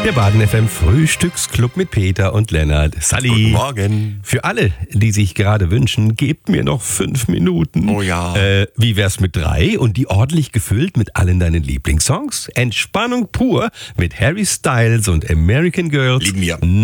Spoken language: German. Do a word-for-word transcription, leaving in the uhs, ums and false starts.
Der Baden F M Frühstücksclub mit Peter und Lennart. Sally. Guten Morgen. Für alle, die sich gerade wünschen, gebt mir noch fünf Minuten. Oh ja. Äh, wie wär's mit drei und die ordentlich gefüllt mit allen deinen Lieblingssongs? Entspannung pur mit Harry Styles und American Girls. Lieben wir.